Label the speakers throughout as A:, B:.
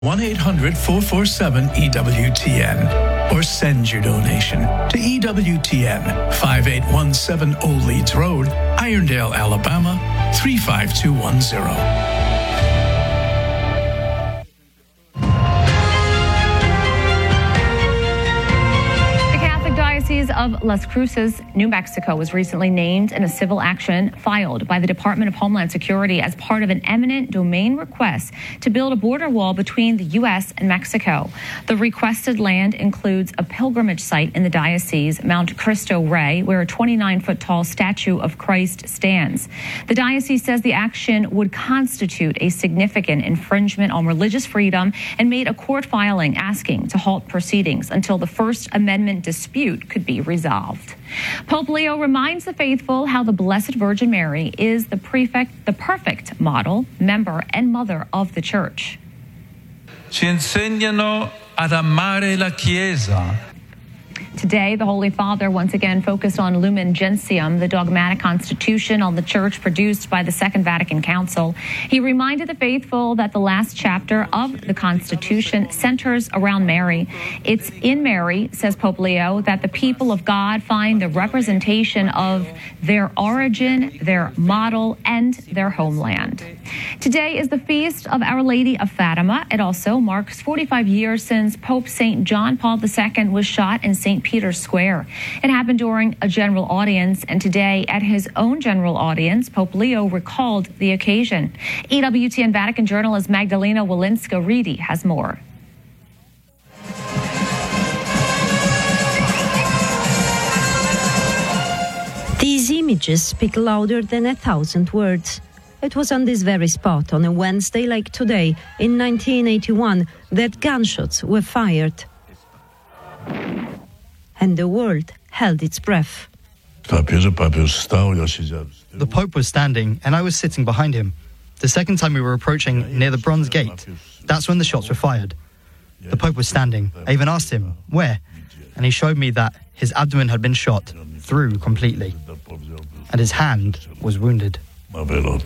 A: 1-800-447-EWTN or send your donation to EWTN, 5817 Old Leeds Road, Irondale, Alabama, 35210.
B: Of Las Cruces, New Mexico, was recently named in a civil action filed by the Department of Homeland Security as part of an eminent domain request to build a border wall between the U.S. and Mexico. The requested land includes a pilgrimage site in the diocese, Mount Cristo Rey, where a 29-foot-tall statue of Christ stands. The diocese says the action would constitute a significant infringement on religious freedom and made a court filing asking to halt proceedings until the First Amendment dispute could be resolved. Pope Leo reminds the faithful how the Blessed Virgin Mary is the perfect model, member, and mother of the Church.
C: Ci insegnano ad amare la Chiesa.
B: Today, the Holy Father once again focused on Lumen Gentium, the dogmatic constitution on the Church produced by the Second Vatican Council. He reminded the faithful that the last chapter of the Constitution centers around Mary. It's in Mary, says Pope Leo, that the people of God find the representation of their origin, their model, and their homeland. Today is the feast of Our Lady of Fatima. It also marks 45 years since Pope St. John Paul II was shot in St. Peter's Square. It happened during a general audience, and today at his own general audience, Pope Leo recalled the occasion. EWTN Vatican journalist Magdalena Walinska-Reedy has more.
D: These images speak louder than 1,000 words. It was on this very spot on a Wednesday like today in 1981 that gunshots were fired. And the world held its breath.
E: The Pope was standing and I was sitting behind him. The second time we were approaching near the Bronze Gate, that's when the shots were fired. The Pope was standing. I even asked him, where? And he showed me that his abdomen had been shot through completely. And his hand was wounded.
D: At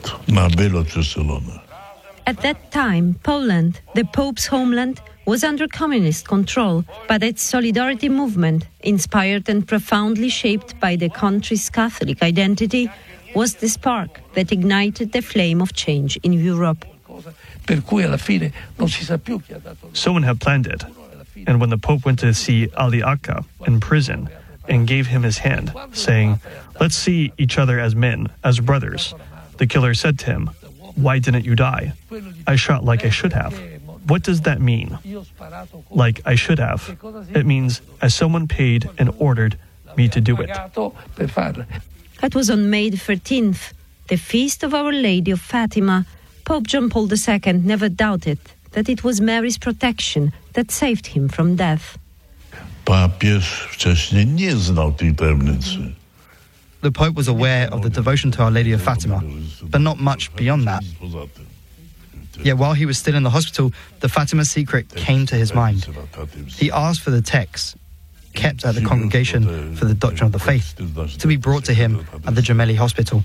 D: that time, Poland, the Pope's homeland, was under communist control, but its solidarity movement, inspired and profoundly shaped by the country's Catholic identity, was the spark that ignited the flame of change in Europe.
F: Someone had planned it, and when the Pope went to see Ali Akka in prison and gave him his hand, saying, "Let's see each other as men, as brothers," the killer said to him, "Why didn't you die?" "I shot like I should have." What does that mean? Like I should have. It means as someone paid and ordered me to do it.
D: It was on May 13th, the feast of Our Lady of Fatima. Pope John Paul II never doubted that it was Mary's protection that saved him from death.
E: The Pope was aware of the devotion to Our Lady of Fatima, but not much beyond that. Yet while he was still in the hospital, the Fatima secret came to his mind. He asked for the texts kept at the Congregation for the Doctrine of the Faith to be brought to him at the Gemelli Hospital.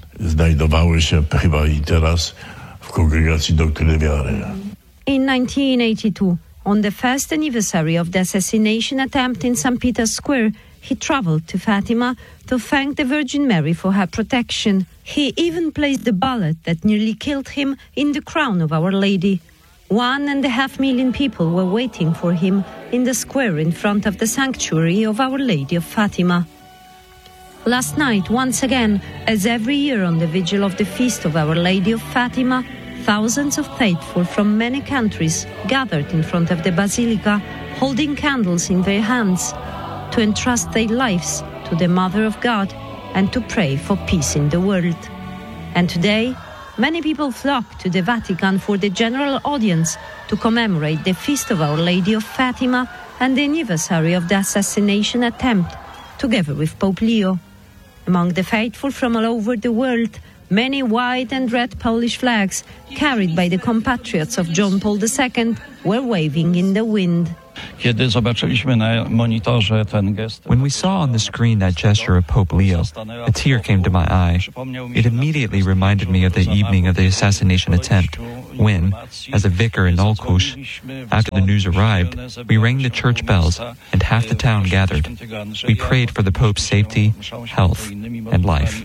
D: In 1982, on the first anniversary of the assassination attempt in St. Peter's Square, he traveled to Fatima to thank the Virgin Mary for her protection. He even placed the bullet that nearly killed him in the crown of Our Lady. 1.5 million people were waiting for him in the square in front of the sanctuary of Our Lady of Fatima. Last night, once again, as every year on the vigil of the feast of Our Lady of Fatima, thousands of faithful from many countries gathered in front of the basilica, holding candles in their hands, to entrust their lives to the Mother of God and to pray for peace in the world. And today, many people flock to the Vatican for the general audience to commemorate the feast of Our Lady of Fatima and the anniversary of the assassination attempt, together with Pope Leo. Among the faithful from all over the world, many white and red Polish flags, carried by the compatriots of John Paul II, were waving in the wind.
G: When we saw on the screen that gesture of Pope Leo, a tear came to my eye. It immediately reminded me of the evening of the assassination attempt, when, as a vicar in Olkusz, after the news arrived, we rang the church bells and half the town gathered. We prayed for the Pope's safety, health, and life.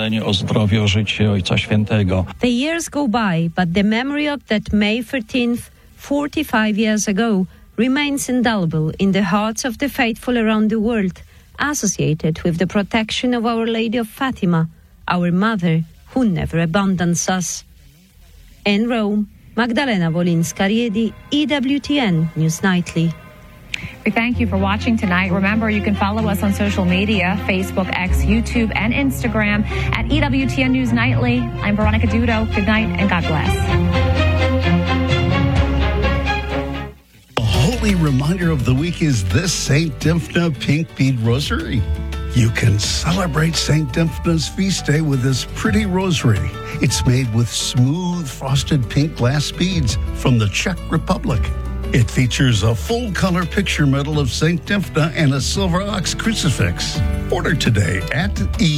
D: The years go by, but the memory of that May 13th, 45 years ago, remains indelible in the hearts of the faithful around the world, associated with the protection of Our Lady of Fatima, our Mother, who never abandons us. In Rome, Magdalena Wolinska-Riedi, EWTN News Nightly.
B: We thank you for watching tonight. Remember, you can follow us on social media, Facebook, X, YouTube, and Instagram at EWTN News Nightly. I'm Veronica Dudo. Good night and God bless.
H: Holy reminder of the week is this St. Dymphna Pink Bead Rosary. You can celebrate St. Dymphna's feast day with this pretty rosary. It's made with smooth frosted pink glass beads from the Czech Republic. It features a full-color picture medal of St. Dymphna and a silver ox crucifix. Order today at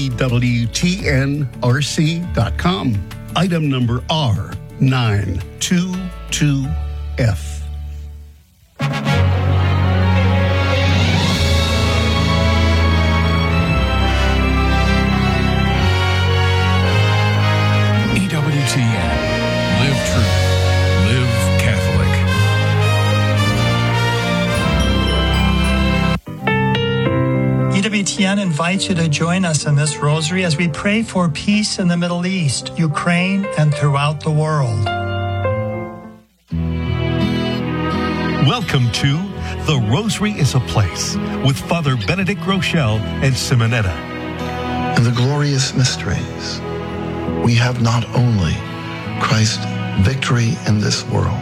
H: EWTNRC.com. Item number R922F.
A: EWTN. Live true. Live Catholic.
I: EWTN invites you to join us in this rosary as we pray for peace in the Middle East, Ukraine, and throughout the world.
J: Welcome to The Rosary is a Place with Father Benedict Rochelle and Simonetta.
K: In the glorious mysteries, we have not only Christ's victory in this world,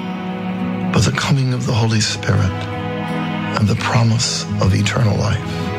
K: but the coming of the Holy Spirit and the promise of eternal life.